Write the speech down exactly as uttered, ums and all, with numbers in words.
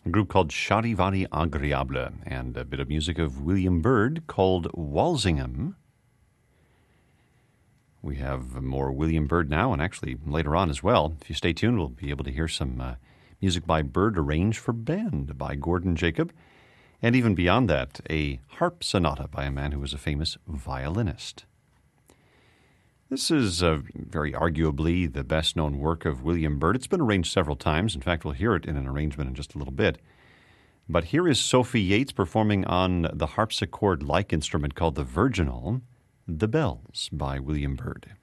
a group called Charivari Agréable, and a bit of music of William Byrd called Walsingham. We have more William Byrd now, and actually later on as well. If you stay tuned, we'll be able to hear some uh, music by Byrd arranged for band by Gordon Jacob. And even beyond that, a harp sonata by a man who was a famous violinist. This is uh, very arguably the best-known work of William Byrd. It's been arranged several times. In fact, we'll hear it in an arrangement in just a little bit. But here is Sophie Yates performing on the harpsichord-like instrument called the virginal, The Bells by William Byrd.